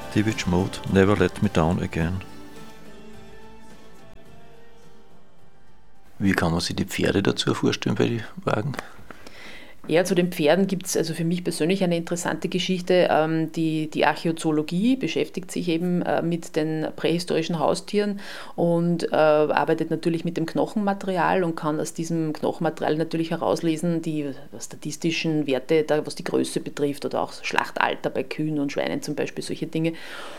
Depeche Mode, Never Let Me Down Again. Wie kann man sich die Pferde dazu vorstellen bei den Wagen? Ja, zu den Pferden gibt es also für mich persönlich eine interessante Geschichte. Die Archäozoologie beschäftigt sich eben mit den prähistorischen Haustieren und arbeitet natürlich mit dem Knochenmaterial und kann aus diesem Knochenmaterial natürlich herauslesen, die statistischen Werte, was die Größe betrifft oder auch Schlachtalter bei Kühen und Schweinen zum Beispiel, solche Dinge.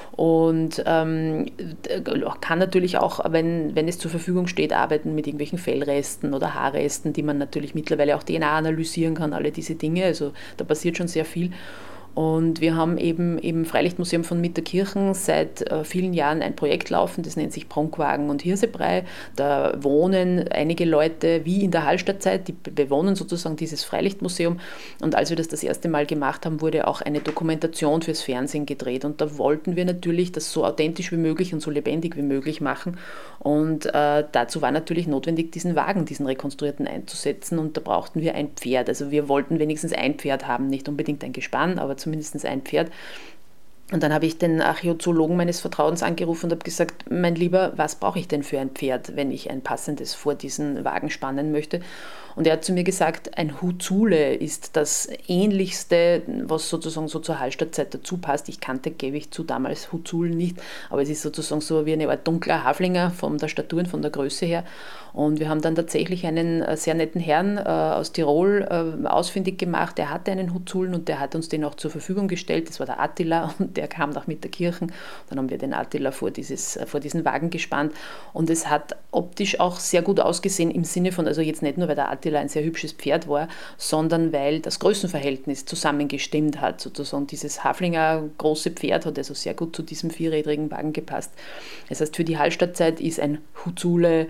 Und kann natürlich auch, wenn es zur Verfügung steht, arbeiten mit irgendwelchen Fellresten oder Haarresten, die man natürlich mittlerweile auch DNA analysieren kann, alle diese Dinge. Also da passiert schon sehr viel. Und wir haben eben im Freilichtmuseum von Mitterkirchen seit vielen Jahren ein Projekt laufen, das nennt sich Prunkwagen und Hirsebrei. Da wohnen einige Leute wie in der Hallstattzeit, die bewohnen sozusagen dieses Freilichtmuseum. Und als wir das erste Mal gemacht haben, wurde auch eine Dokumentation fürs Fernsehen gedreht. Und da wollten wir natürlich das so authentisch wie möglich und so lebendig wie möglich machen. Und dazu war natürlich notwendig, diesen Wagen, diesen rekonstruierten einzusetzen. Und da brauchten wir ein Pferd. Also wir wollten wenigstens ein Pferd haben, nicht unbedingt ein Gespann, aber zumindest ein Pferd. Und dann habe ich den Archäozoologen meines Vertrauens angerufen und habe gesagt, mein Lieber, was brauche ich denn für ein Pferd, wenn ich ein passendes vor diesen Wagen spannen möchte? Und er hat zu mir gesagt, ein Huzule ist das Ähnlichste, was sozusagen so zur Hallstattzeit dazu passt. Ich kannte, gebe ich zu, damals Huzulen nicht, aber es ist sozusagen so wie eine Art dunkler Haflinger von der Statur und von der Größe her. Und wir haben dann tatsächlich einen sehr netten Herrn aus Tirol ausfindig gemacht. Der hatte einen Huzulen und der hat uns den auch zur Verfügung gestellt. Das war der Attila und der kam nach Mitterkirchen. Dann haben wir den Attila vor diesen Wagen gespannt. Und es hat optisch auch sehr gut ausgesehen im Sinne von, also jetzt nicht nur, weil der Attila ein sehr hübsches Pferd war, sondern weil das Größenverhältnis zusammengestimmt hat. Sozusagen dieses Haflinger große Pferd hat also sehr gut zu diesem vierrädrigen Wagen gepasst. Das heißt, für die Hallstattzeit ist ein Huzule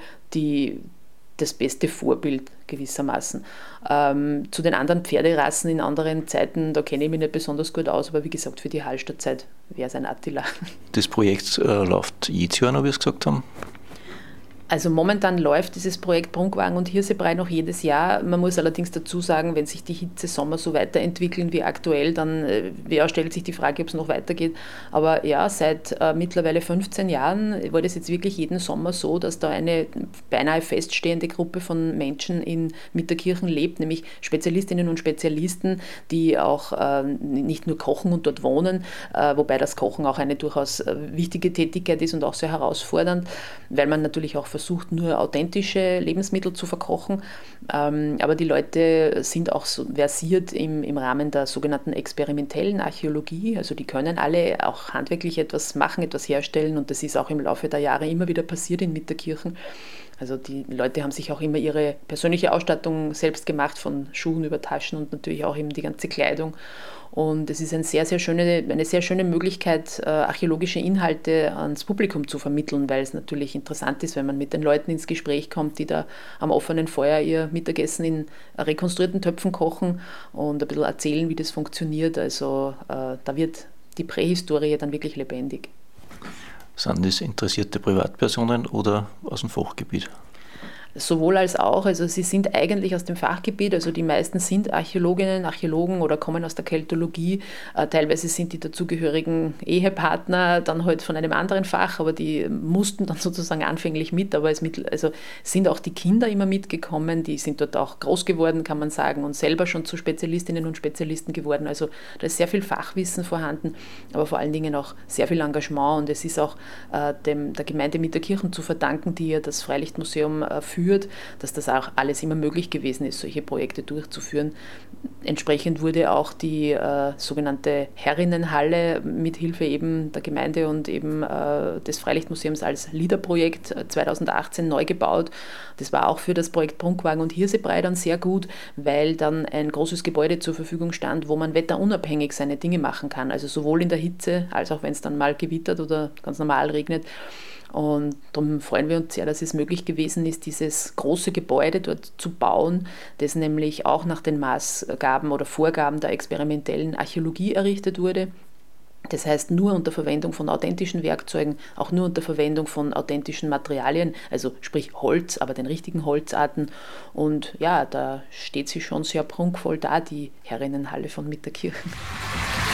das beste Vorbild gewissermaßen. Zu den anderen Pferderassen in anderen Zeiten, da kenne ich mich nicht besonders gut aus, aber wie gesagt, für die Hallstattzeit wäre es ein Attila. Das Projekt läuft jedes Jahr, wie wir es gesagt haben? Also momentan läuft dieses Projekt Prunkwagen und Hirsebrei noch jedes Jahr. Man muss allerdings dazu sagen, wenn sich die Hitzesommer so weiterentwickeln wie aktuell, dann stellt sich die Frage, ob es noch weitergeht. Aber ja, seit mittlerweile 15 Jahren war das jetzt wirklich jeden Sommer so, dass da eine beinahe feststehende Gruppe von Menschen in Mitterkirchen lebt, nämlich Spezialistinnen und Spezialisten, die auch nicht nur kochen und dort wohnen, wobei das Kochen auch eine durchaus wichtige Tätigkeit ist und auch sehr herausfordernd, weil man natürlich auch versucht, nur authentische Lebensmittel zu verkochen. Aber die Leute sind auch so versiert im Rahmen der sogenannten experimentellen Archäologie. Also die können alle auch handwerklich etwas machen, etwas herstellen. Und das ist auch im Laufe der Jahre immer wieder passiert in Mitterkirchen. Also die Leute haben sich auch immer ihre persönliche Ausstattung selbst gemacht, von Schuhen über Taschen und natürlich auch eben die ganze Kleidung. Und es ist eine sehr schöne Möglichkeit, archäologische Inhalte ans Publikum zu vermitteln, weil es natürlich interessant ist, wenn man mit den Leuten ins Gespräch kommt, die da am offenen Feuer ihr Mittagessen in rekonstruierten Töpfen kochen und ein bisschen erzählen, wie das funktioniert. Also da wird die Prähistorie dann wirklich lebendig. Sind das interessierte Privatpersonen oder aus dem Fachgebiet? Sowohl als auch, also sie sind eigentlich aus dem Fachgebiet, also die meisten sind Archäologinnen, Archäologen oder kommen aus der Keltologie, teilweise sind die dazugehörigen Ehepartner dann halt von einem anderen Fach, aber die mussten dann sozusagen anfänglich mit, aber also sind auch die Kinder immer mitgekommen, die sind dort auch groß geworden, kann man sagen, und selber schon zu Spezialistinnen und Spezialisten geworden, also da ist sehr viel Fachwissen vorhanden, aber vor allen Dingen auch sehr viel Engagement und es ist auch der Gemeinde Mitterkirchen zu verdanken, die ja das Freilichtmuseum führt, dass das auch alles immer möglich gewesen ist, solche Projekte durchzuführen. Entsprechend wurde auch die sogenannte Herrinnenhalle mit Hilfe eben der Gemeinde und eben des Freilichtmuseums als LEADER-Projekt 2018 neu gebaut. Das war auch für das Projekt Prunkwagen und Hirsebrei dann sehr gut, weil dann ein großes Gebäude zur Verfügung stand, wo man wetterunabhängig seine Dinge machen kann. Also sowohl in der Hitze, als auch wenn es dann mal gewittert oder ganz normal regnet. Und darum freuen wir uns sehr, dass es möglich gewesen ist, dieses große Gebäude dort zu bauen, das nämlich auch nach den Maßgaben oder Vorgaben der experimentellen Archäologie errichtet wurde. Das heißt, nur unter Verwendung von authentischen Werkzeugen, auch nur unter Verwendung von authentischen Materialien, also sprich Holz, aber den richtigen Holzarten. Und ja, da steht sie schon sehr prunkvoll da, die Herrinnenhalle von Mitterkirchen.